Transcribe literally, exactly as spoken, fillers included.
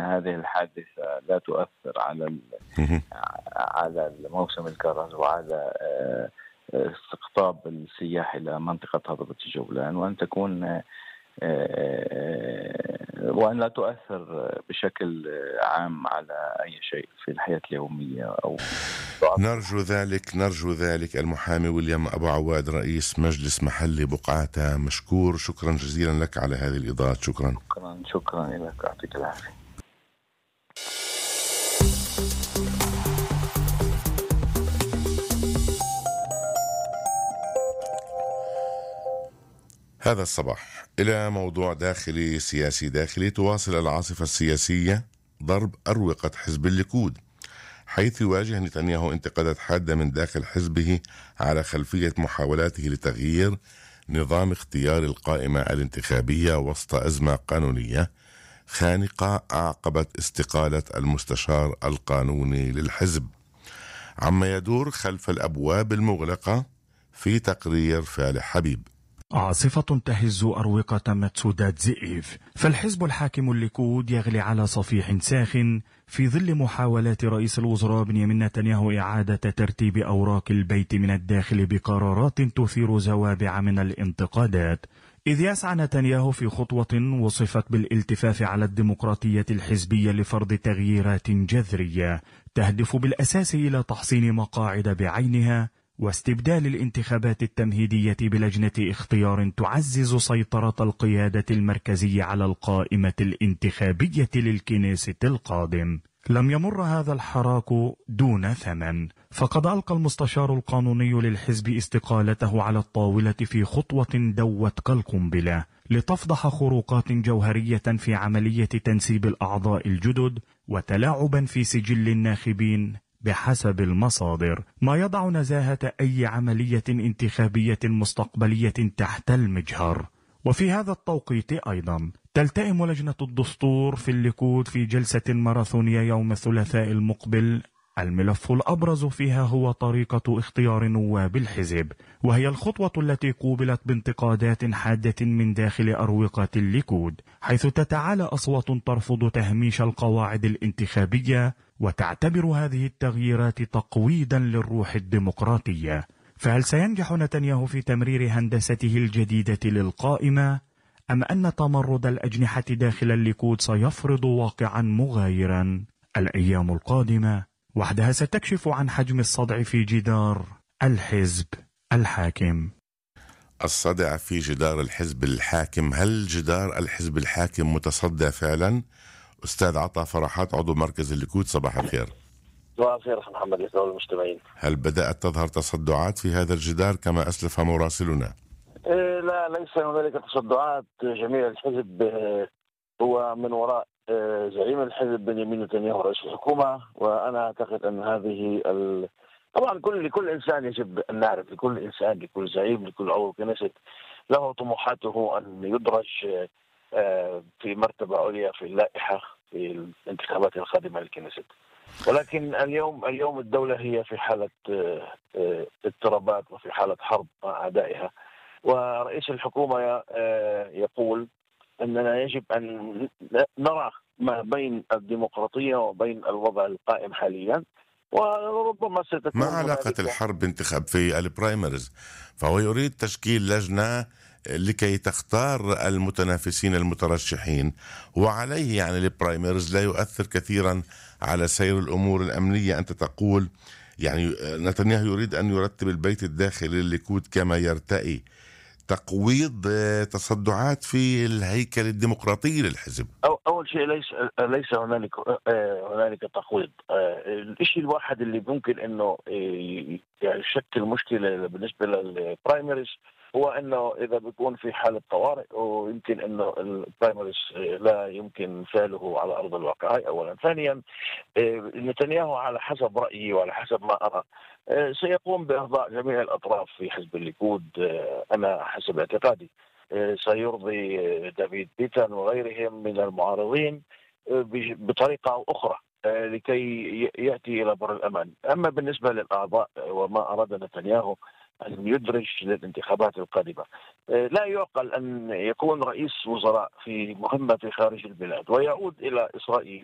هذه الحادثة لا تؤثر على على موسم الكرز وعلى استقطاب السياح إلى منطقة هضبة الجولان، وأن تكون وأن لا تؤثر بشكل عام على أي شيء في الحياة اليومية أو نرجو ذلك نرجو ذلك. المحامي ويليام أبو عواد رئيس مجلس محلي بقعتة، مشكور، شكرا جزيلا لك على هذه الإيضاحات. شكرا شكرا شكرا لك، يعطيك العافية. هذا الصباح إلى موضوع داخلي سياسي داخلي. تواصل العاصفة السياسية ضرب أروقة حزب الليكود، حيث يواجه نتنياهو انتقادات حادة من داخل حزبه على خلفية محاولاته لتغيير نظام اختيار القائمة الانتخابية وسط أزمة قانونية خانقة أعقبت استقالة المستشار القانوني للحزب. عما يدور خلف الأبواب المغلقة في تقرير فالح حبيب. عاصفة تهز أروقة متسودات زئيف، فالحزب الحاكم الليكود يغلي على صفيح ساخن في ظل محاولات رئيس الوزراء بنيامين نتنياهو إعادة ترتيب أوراق البيت من الداخل بقرارات تثير زوابع من الانتقادات، إذ يسعى نتنياهو في خطوة وصفت بالالتفاف على الديمقراطية الحزبية لفرض تغييرات جذرية تهدف بالأساس إلى تحصين مقاعد بعينها واستبدال الانتخابات التمهيدية بلجنة اختيار تعزز سيطرة القيادة المركزية على القائمة الانتخابية للكنيسة القادم. لم يمر هذا الحراك دون ثمن، فقد ألقى المستشار القانوني للحزب استقالته على الطاولة في خطوة دوت كالقنبلة لتفضح خروقات جوهرية في عملية تنسيب الأعضاء الجدد وتلاعبا في سجل الناخبين بحسب المصادر، ما يضع نزاهة أي عملية انتخابية مستقبلية تحت المجهر. وفي هذا التوقيت أيضا تلتئم لجنة الدستور في الليكود في جلسة ماراثونية يوم الثلاثاء المقبل. الملف الأبرز فيها هو طريقة اختيار نواب الحزب، وهي الخطوة التي قوبلت بانتقادات حادة من داخل أروقة الليكود، حيث تتعالى أصوات ترفض تهميش القواعد الانتخابية وتعتبر هذه التغييرات تقويدا للروح الديمقراطية. فهل سينجح نتنياهو في تمرير هندسته الجديدة للقائمة، أم أن تمرد الأجنحة داخل الليكود سيفرض واقعا مغايرا؟ الأيام القادمة وحدها ستكشف عن حجم الصدع في جدار الحزب الحاكم. الصدع في جدار الحزب الحاكم، هل جدار الحزب الحاكم متصدع فعلا؟ أستاذ عطا فرحات عضو مركز الليكود، صباح الخير. صباح الخير أخي محمد، يسعد المستمعين. هل بدأت تظهر تصدعات في هذا الجدار كما أسلف مراسلنا؟ إيه لا، ليس هنالك تصدعات. جميع الحزب هو من وراء زعيم الحزب بنيامين نتنياهو رئيس الحكومة، وأنا أعتقد أن هذه ال... طبعا كل لكل إنسان يجب أن نعرف، لكل إنسان، لكل زعيم، لكل عضو كنيسة له طموحاته أن يدرج في مرتبة عليا في اللائحة في الانتخابات القادمة للكنيسة. ولكن اليوم اليوم الدولة هي في حالة اضطرابات وفي حالة حرب مع أعدائها، ورئيس الحكومة يقول أننا يجب أن نرى ما بين الديمقراطية وبين الوضع القائم حاليا، وربما ستكون. ما علاقة الحرب انتخاب في البرايمرز؟ فهو يريد تشكيل لجنة لكي تختار المتنافسين المترشحين، وعليه يعني البرايمرز لا يؤثر كثيرا على سير الأمور الأمنية. أنت تقول يعني نتنياهو يريد أن يرتب البيت الداخلي للليكود كما يرتئي، تقويض تصدعات في الهيكل الديمقراطي للحزب. أول شيء ليس ليس هنالك هنالك تقويض. الشيء الواحد اللي ممكن إنه يشكل مشكلة بالنسبة للبرايمريز هو إنه إذا بيكون في حالة طوارئ، ويمكن إنه البرايمريز لا يمكن فعله على أرض الواقع. أولا. ثانيا، نتنياهو على حسب رأيي وعلى حسب ما أرى سيقوم بإرضاء جميع الأطراف في حزب الليكود. أنا حسب اعتقادي سيرضي دافيد بيتن وغيرهم من المعارضين بطريقة أو أخرى لكي يأتي إلى بر الأمان. أما بالنسبة للأعضاء وما أراد نتنياهو أن يدرج للانتخابات القادمة، لا يعقل أن يكون رئيس وزراء في مهمة في خارج البلاد ويعود إلى إسرائيل